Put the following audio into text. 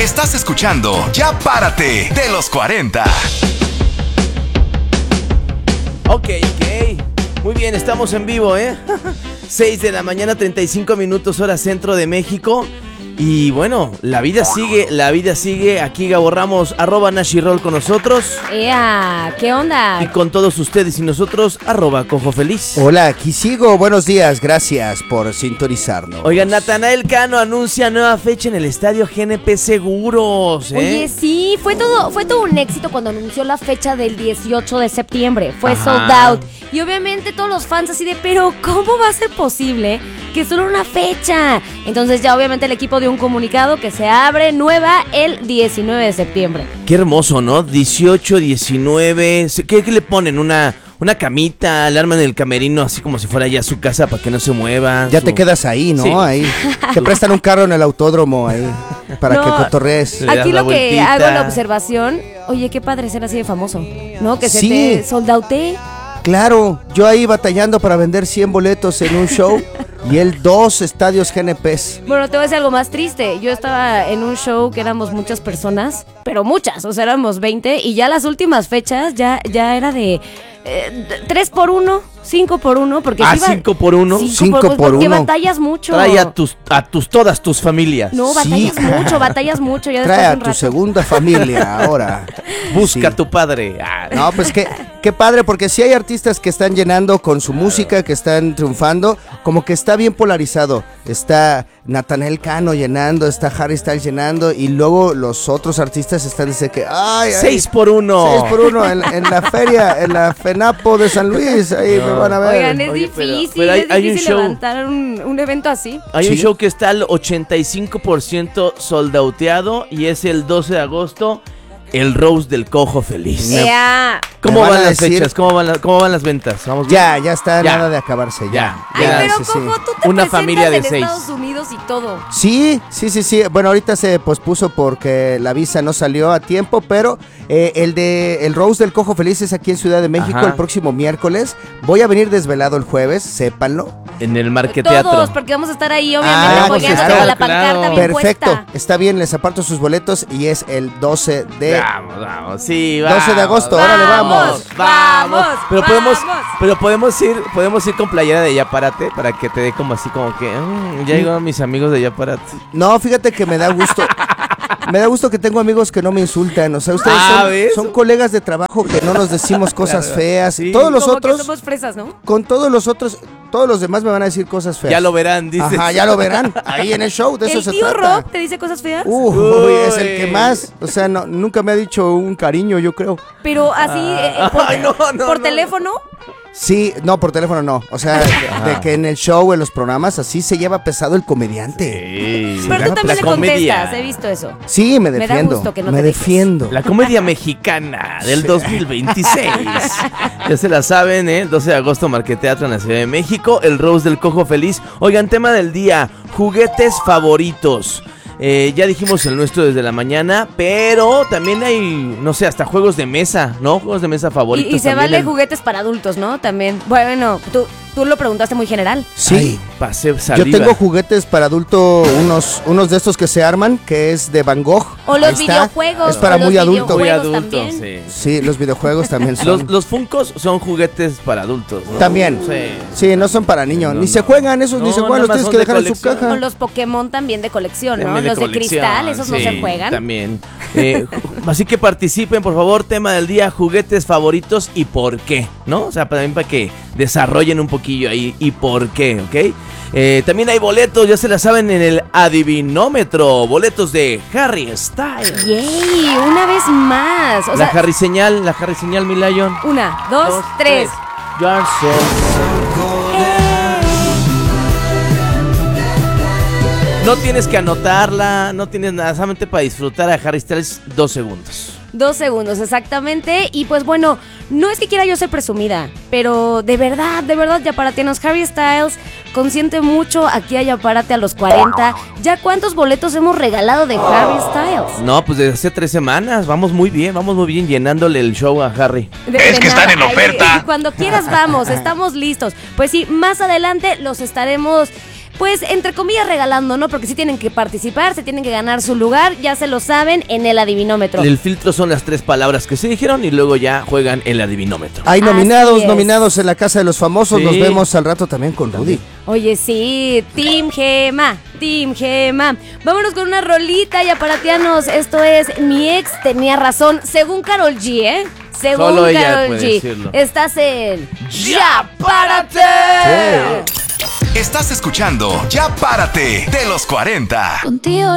Estás escuchando Ya Párate de los 40. Ok. Muy bien, estamos en vivo, 6 de la mañana, 35 minutos, hora centro de México. Y bueno, la vida sigue. Aquí Gabo Ramos, @Nashirol con nosotros. ¡Ea! ¿Qué onda? Y con todos ustedes y nosotros, @CojoFeliz. Hola, aquí sigo. Buenos días, gracias por sintonizarnos. Oigan, Natanael Cano anuncia nueva fecha en el estadio GNP Seguros, Oye, sí, fue todo un éxito cuando anunció la fecha del 18 de septiembre. Fue Ajá. sold out. Y obviamente todos los fans así de, pero ¿cómo va a ser posible que solo una fecha? Entonces ya obviamente el equipo dio un comunicado que se abre nueva el 19 de septiembre. Qué hermoso, ¿no? 18, 19. ¿Qué le ponen? Una camita, le arman el camerino así como si fuera ya su casa para que no se mueva. Ya te quedas ahí, ¿no? Sí. Ahí. Te prestan un carro en el autódromo ahí para No, que cotorrees. Le das Aquí la lo que vueltita. hago la observación, oye, qué padre ser así de famoso, ¿no? Que se Sí. te soldautee. Claro, yo ahí batallando para vender 100 boletos en un show y él 2 estadios GNPs. Bueno, te voy a decir algo más triste. Yo estaba en un show que éramos muchas personas, pero muchas, o sea, éramos 20, y ya las últimas fechas ya era de 3 por 1, 5 por 1, porque Ah, sí va- 5 por 1. 5 por porque 1. batallas mucho. Trae a todas tus familias. No, batallas Sí. mucho, ya después Trae de a un tu rato. segunda familia ahora. Busca Sí. a tu padre. No, pues qué padre, porque sí hay artistas que están llenando con su música, que están triunfando, como que está bien polarizado. Está Natanael Cano llenando, está Harry Styles llenando, y luego los otros artistas están diciendo que, ay, 6 por 1. 6 por 1 en la feria, en la FENAPO de San Luis, ahí me van a ver. Oigan, es Oye, difícil, pero hay un difícil show. levantar un evento así. Hay un Sí. show que está al 85% soldauteado y es el 12 de agosto, el Rose del Cojo Feliz. Ea. ¿Cómo Me van van a las decir- fechas? ¿Cómo van las ventas? ¿Vamos bien? Ya está Ya. nada de acabarse, ya. Ay, Ya, pero sí, sí. Cojo, tú te Una presentas familia de en 6. Estados Unidos y todo. Sí. Bueno, ahorita se pospuso porque la visa no salió a tiempo, pero el Rose del Cojo Feliz es aquí en Ciudad de México Ajá. el próximo miércoles. Voy a venir desvelado el jueves, sépanlo. En el Todos, Marqueteatro. porque vamos a estar ahí, obviamente, pues apoyando claro, con la pancarta claro. bien Perfecto, puesta. está bien, les aparto sus boletos y es el 12 de... Vamos, sí, 12 de agosto, órale, vamos. Pero podemos ir con playera de Ya Párate para que te dé como así como que ya llegaron mis amigos de Ya Párate. No, fíjate que me da gusto. Me da gusto que tengo amigos que no me insultan. O sea, ustedes ¿ves? son colegas de trabajo que no nos decimos cosas feas. Sí. Todos los Como que otros, somos fresas, ¿no? con todos los otros, todos los demás me van a decir cosas feas. Ya lo verán, dices. Ajá, ya lo verán. Ahí en el show, de eso ¿El se tío trata. Rock te dice cosas feas? Uy, es el que más. O sea, nunca me ha dicho un cariño, yo creo. Pero así, Ay, no, por no. teléfono. Sí, no, por teléfono no. O sea, de que en el show, en los programas, así se lleva pesado el comediante. Sí. Pero tú también La le comedia. contestas, he visto eso. Sí, me da defiendo. gusto que no me te dejes. defiendo. La comedia mexicana del 2026. Ya se la saben, 12 de agosto, Marqueteatro en la Ciudad de México. El Rose del Cojo Feliz. Oigan, tema del día: juguetes favoritos. Ya dijimos el nuestro desde la mañana, pero también hay, no sé, hasta juegos de mesa, ¿no? Juegos de mesa favoritos. Y se también. vale juguetes para adultos, ¿no? También. Bueno, tú lo preguntaste muy general. Sí. Ay, pasé Yo saliva. tengo juguetes para adulto, unos de estos que se arman, que es de Van Gogh. O los Ahí está. videojuegos. Es para o los muy adulto. Muy videojuegos adulto, también. sí. Sí, los videojuegos también son. Los Funkos son juguetes para adultos, ¿no? También. Sí. Sí, no son para niños. No, ni no. se juegan esos, ni No, se juegan. Los nada más tienes son que de dejar en su colección. caja. O los Pokémon también de colección, ¿no? También Los de colección, cristal, esos no sí, se juegan. También. Así que participen, por favor. Tema del día: juguetes favoritos y por qué, ¿no? O sea, también para que desarrollen un poquillo ahí y por qué, ¿ok? También hay boletos, ya se la saben, en el adivinómetro. Boletos de Harry Styles. ¡Yay! Una vez más. O La sea, Harry señal, mi Lion. 1, 2, 3. You are so- No tienes que anotarla, no tienes nada, solamente para disfrutar a Harry Styles 2 segundos. 2 segundos, exactamente. Y pues bueno, no es que quiera yo ser presumida, pero de verdad, yaparatianos, Harry Styles consiente mucho aquí a Yapárate a los 40. ¿Ya cuántos boletos hemos regalado de Harry Styles? No, pues desde hace 3 semanas, vamos muy bien llenándole el show a Harry. Es que están en oferta. Cuando quieras vamos, estamos listos. Pues sí, más adelante los estaremos pues entre comillas regalando, ¿no? Porque sí tienen que participar, se tienen que ganar su lugar, ya se lo saben en el adivinómetro. El filtro son las 3 palabras que se dijeron y luego ya juegan el adivinómetro. Hay Así nominados en la Casa de los Famosos. Sí. Nos vemos al rato también con Rudy. Oye, sí, Team Gema, Team Gema. Vámonos con una rolita y aparatianos. Esto es Mi Ex Tenía Razón, según Karol G, ¿eh? Según Solo ella Karol puede G. decirlo. Estás en ¡Ya Párate! Estás escuchando Ya Párate de los 40. Contigo